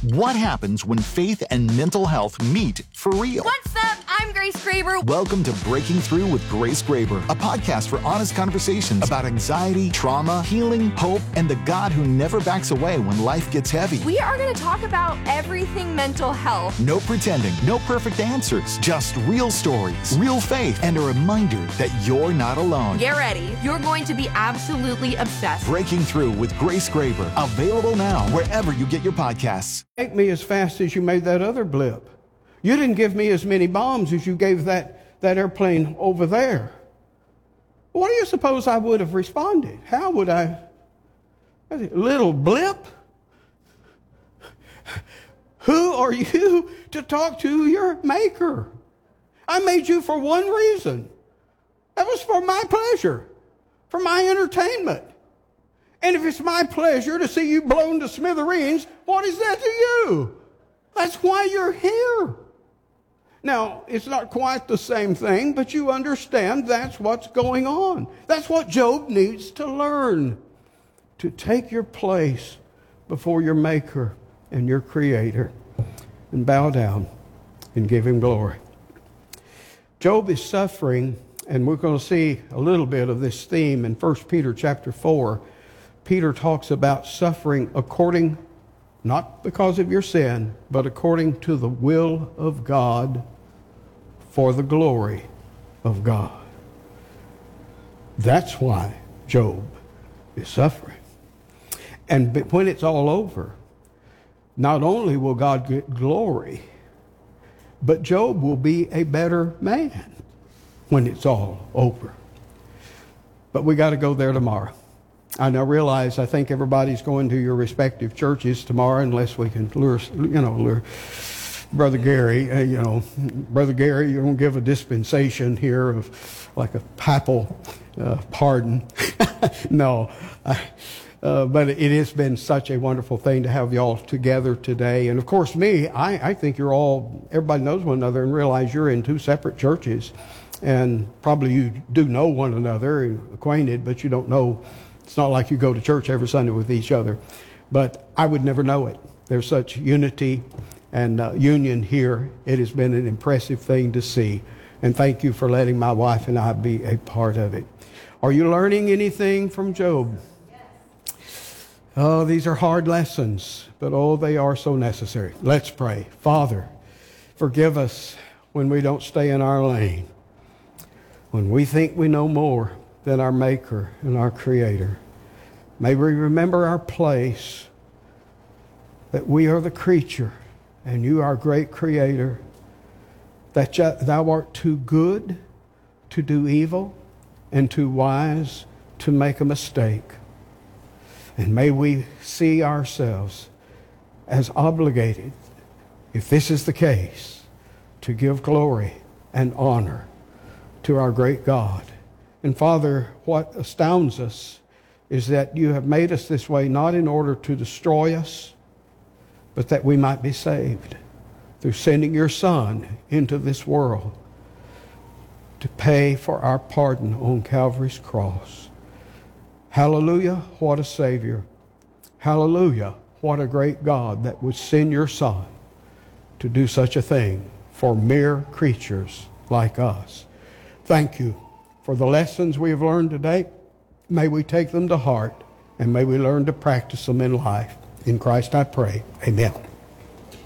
What happens when faith and mental health meet for real? What's up? I'm Grace Graber. Welcome to Breaking Through with Grace Graber, a podcast for honest conversations about anxiety, trauma, healing, hope, and the God who never backs away when life gets heavy. We are going to talk about everything mental health. No pretending, no perfect answers, just real stories, real faith, and a reminder that you're not alone. Get ready. You're going to be absolutely obsessed. Breaking Through with Grace Graber, available now wherever you get your podcasts. Make me as fast as you made that other blip. You didn't give me as many bombs as you gave that airplane over there. What do you suppose I would have responded? How would I? Little blip? Who are you to talk to your maker? I made you for one reason. That was for my pleasure, for my entertainment. And if it's my pleasure to see you blown to smithereens, what is that to you? That's why you're here. Now, it's not quite the same thing, but you understand that's what's going on. That's what Job needs to learn. To take your place before your Maker and your Creator and bow down and give Him glory. Job is suffering, and we're going to see a little bit of this theme in 1 Peter chapter 4. Peter talks about suffering according, not because of your sin, but according to the will of God for the glory of God. That's why Job is suffering. And when it's all over, not only will God get glory, but Job will be a better man when it's all over. But we got to go there tomorrow. I now realize I think everybody's going to your respective churches tomorrow unless we can lure Brother Gary. Brother Gary, you're going to give a dispensation here of like a papal pardon. No, but it has been such a wonderful thing to have you all together today. And of course, I think everybody knows one another and realize you're in two separate churches. And probably you do know one another, acquainted, but you don't know. It's not like you go to church every Sunday with each other. But I would never know it. There's such unity and union here. It has been an impressive thing to see. And thank you for letting my wife and I be a part of it. Are you learning anything from Job? Yes. Oh, these are hard lessons, but oh, they are so necessary. Let's pray. Father, forgive us when we don't stay in our lane, when we think we know more than our Maker and our Creator. May we remember our place, that we are the creature and you are great Creator, that thou art too good to do evil and too wise to make a mistake. And may we see ourselves as obligated, if this is the case, to give glory and honor to our great God. And Father, what astounds us is that you have made us this way not in order to destroy us, but that we might be saved through sending your Son into this world to pay for our pardon on Calvary's cross. Hallelujah, what a Savior. Hallelujah, what a great God that would send your Son to do such a thing for mere creatures like us. Thank you for the lessons we have learned today. May we take them to heart, and may we learn to practice them in life. In Christ I pray. Amen.